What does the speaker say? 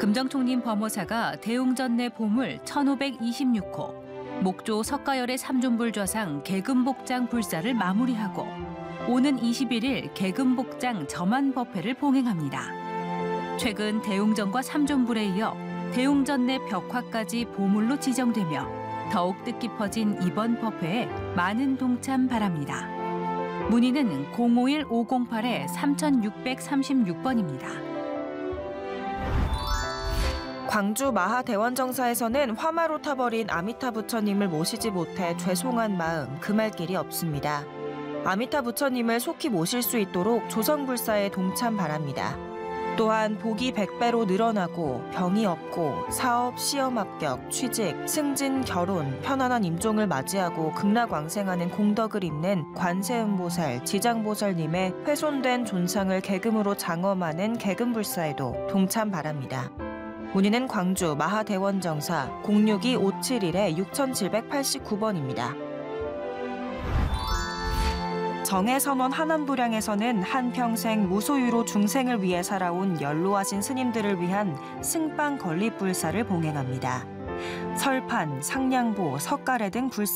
금정총림 범호사가 대웅전내 보물 1526호, 목조 석가열의 삼존불좌상 개금복장 불사를 마무리하고 오는 21일 개금복장 점안법회를 봉행합니다. 최근 대웅전과 삼존불에 이어 대웅전내 벽화까지 보물로 지정되며 더욱 뜻깊어진 이번 법회에 많은 동참 바랍니다. 문의는 051-508-3636번입니다. 광주 마하대원정사에서는 화마로 타버린 아미타 부처님을 모시지 못해 죄송한 마음 금할 길이 없습니다. 아미타 부처님을 속히 모실 수 있도록 조성불사에 동참 바랍니다. 또한 복이 100배로 늘어나고 병이 없고 사업, 시험 합격, 취직, 승진, 결혼, 편안한 임종을 맞이하고 극락왕생하는 공덕을 입는 관세음보살, 지장보살님의 훼손된 존상을 계금으로 장엄하는 계금불사에도 동참 바랍니다. 문의는 광주 마하대원정사 062-571-6789번입니다. 정해선원 하남도량에서는 한평생 무소유로 중생을 위해 살아온 연로하신 스님들을 위한 승빵 건립불사를 봉행합니다. 설판, 상냥보, 석가래 등 불사